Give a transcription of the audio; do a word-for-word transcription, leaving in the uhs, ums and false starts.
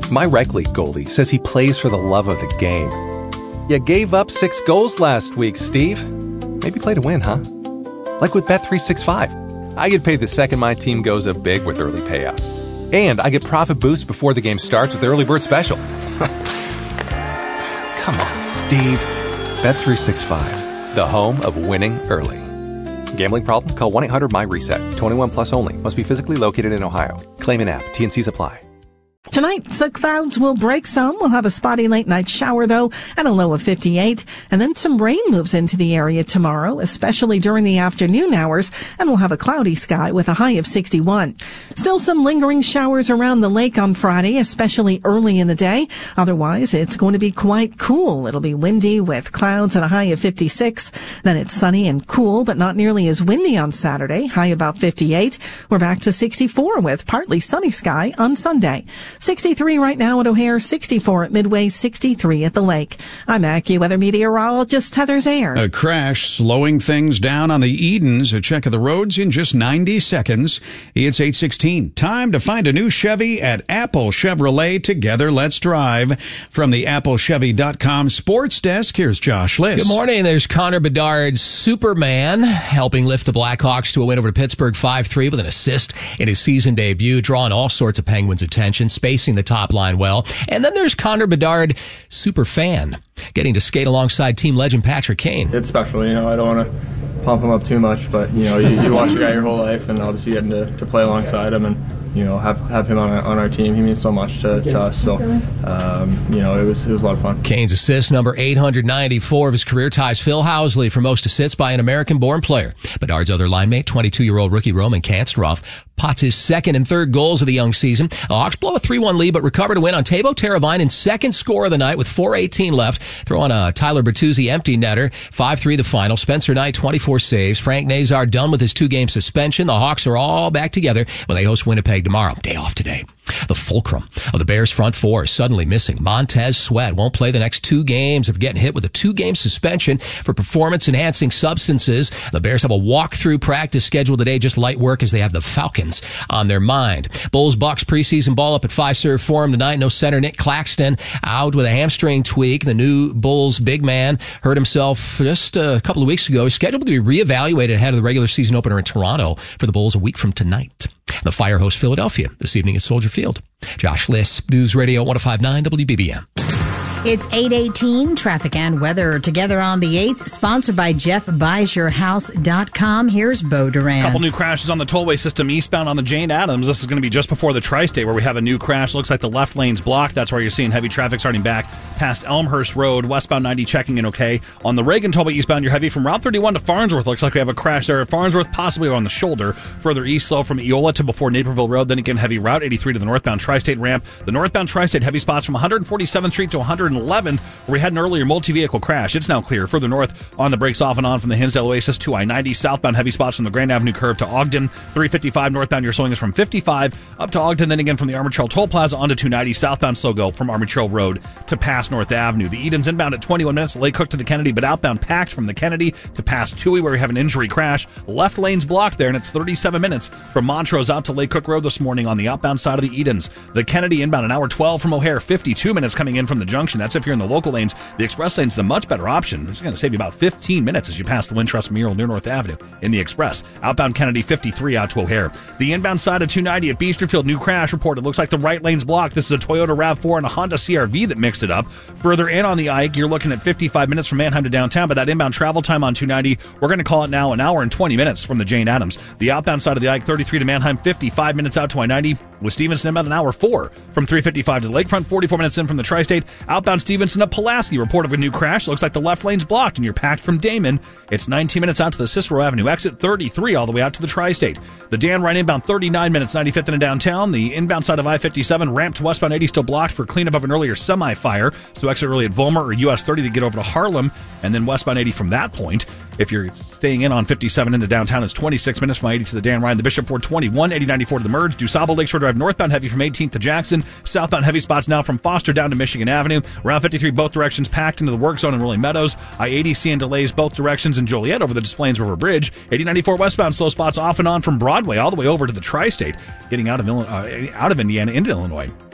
My rec league goalie says he plays for the love of the game. You gave up six goals last week, Steve. Maybe play to win, huh? Like with Bet three sixty-five. I get paid the second my team goes up big with early payout. And I get profit boosts before the game starts with Early Bird Special. Come on, Steve. Bet three sixty-five, the home of winning early. Gambling problem? Call one eight hundred my reset. twenty-one plus only. Must be physically located in Ohio. Claim an app. T N Cs apply. Tonight, some clouds will break some. We'll have a spotty late night shower, though, and a low of fifty-eight. And then some rain moves into the area tomorrow, especially during the afternoon hours, and we'll have a cloudy sky with a high of sixty-one. Still some lingering showers around the lake on Friday, especially early in the day. Otherwise, it's going to be quite cool. It'll be windy with clouds and a high of fifty-six. Then it's sunny and cool, but not nearly as windy on Saturday, high about fifty-eight. We're back to sixty-four with partly sunny sky on Sunday. sixty-three right now at O'Hare, sixty-four at Midway, sixty-three at the lake. I'm AccuWeather meteorologist Heather Zayer. A crash slowing things down on the Edens. A check of the roads in just ninety seconds. It's eight sixteen. Time to find a new Chevy at Apple Chevrolet. Together, let's drive. From the apple chevy dot com sports desk, here's Josh Liss. Good morning. There's Connor Bedard's Superman helping lift the Blackhawks to a win over Pittsburgh five three with an assist in his season debut, drawing all sorts of Penguins' attention, spacing the top line well. And then there's Connor Bedard, super fan, getting to skate alongside team legend Patrick Kane. It's special, you know, I don't want to pump him up too much, but, you know, you, you watch a guy your whole life, and obviously getting to, to play alongside him and, you know, have have him on our, on our team. He means so much to, to us. So, um, you know, it was it was a lot of fun. Kane's assist number eight hundred ninety-four of his career ties Phil Housley for most assists by an American-born player. Bedard's other line mate, twenty-two-year-old rookie Roman Kantstarov, pots his second and third goals of the young season. The Hawks blow a three one lead, but recover to win on Teuvo Teravainen's second score of the night with four eighteen left. Throw on a Tyler Bertuzzi empty netter. five three the final. Spencer Knight, twenty-four saves. Frank Nazar done with his two-game suspension. The Hawks are all back together when they host Winnipeg tomorrow. Day off today. The fulcrum of the Bears' front four is suddenly missing. Montez Sweat won't play the next two games after getting hit with a two-game suspension for performance-enhancing substances. The Bears have a walk-through practice scheduled today, just light work as they have the Falcons on their mind. Bulls-Bucks preseason ball up at Fiserv Forum tonight. No center Nick Claxton out with a hamstring tweak. The new Bulls big man hurt himself just a couple of weeks ago. He's scheduled to be reevaluated ahead of the regular season opener in Toronto for the Bulls a week from tonight. The Fire hosts Philadelphia this evening at Soldier Field. Josh Liss, News Radio one oh five point nine W B B M. It's eight eighteen, traffic and weather together on the eights, sponsored by Jeff Buys Your House dot com. Here's Bo Duran. A couple new crashes on the tollway system eastbound on the Jane Addams. This is going to be just before the Tri-State where we have a new crash. Looks like the left lane's blocked. That's where you're seeing heavy traffic starting back past Elmhurst Road. Westbound ninety checking in okay. On the Reagan tollway eastbound, you're heavy from Route thirty-one to Farnsworth. Looks like we have a crash there at Farnsworth, possibly on the shoulder. Further east, slow from Eola to before Naperville Road. Then again, heavy Route eighty-three to the northbound Tri-State ramp. The northbound Tri-State heavy spots from one forty-seventh Street to one eleventh, where we had an earlier multi-vehicle crash. It's now clear. Further north, on the brakes off and on from the Hinsdale Oasis to I ninety. Southbound heavy spots from the Grand Avenue curve to Ogden. three fifty-five northbound, you're slowing us from fifty-five up to Ogden. Then again from the Armour Trail Toll Plaza onto two ninety. Southbound slow go from Armour Trail Road to past North Avenue. The Edens inbound at twenty-one minutes. Lake Cook to the Kennedy, but outbound packed from the Kennedy to past Toohey, where we have an injury crash. Left lane's blocked there, and it's thirty-seven minutes from Montrose out to Lake Cook Road this morning on the outbound side of the Edens. The Kennedy inbound an hour twelve from O'Hare. fifty-two minutes coming in from the junction. That's if you're in the local lanes. The express lane's the much better option. It's going to save you about fifteen minutes as you pass the Wintrust mural near North Avenue in the express. Outbound Kennedy, fifty-three out to O'Hare. The inbound side of two ninety at Beesterfield, new crash reported. Looks like the right lane's blocked. This is a Toyota RAV four and a Honda C R V that mixed it up. Further in on the Ike, you're looking at fifty-five minutes from Manheim to downtown, but that inbound travel time on two ninety, we're going to call it now an hour and twenty minutes from the Jane Addams. The outbound side of the Ike, thirty-three to Manheim, fifty-five minutes out to I ninety. With Stevenson about an hour four from three fifty-five to the Lakefront, forty-four minutes in from the Tri-State. Outbound Stevenson to Pulaski, report of a new crash. Looks like the left lane's blocked and you're packed from Damon. It's nineteen minutes out to the Cicero Avenue exit, thirty-three all the way out to the Tri-State. The Dan Ryan inbound, thirty-nine minutes, ninety-fifth into downtown. The inbound side of I fifty-seven, ramp to westbound eighty still blocked for cleanup of an earlier semi-fire. So exit early at Vollmer or U S thirty to get over to Harlem, and then westbound eighty from that point. If you're staying in on fifty-seven into downtown, it's twenty-six minutes from I eighty to the Dan Ryan. The Bishop four twenty-one, eighty ninety-four to the Merge. DuSable Lakeshore Drive northbound heavy from eighteenth to Jackson. Southbound heavy spots now from Foster down to Michigan Avenue. Route fifty-three both directions packed into the work zone in Rolling Meadows. I eighty seeing delays both directions in Joliet over the Des Plaines River Bridge. eighty ninety-four westbound slow spots off and on from Broadway all the way over to the Tri-State, getting out of, Illinois, uh, out of Indiana into Illinois.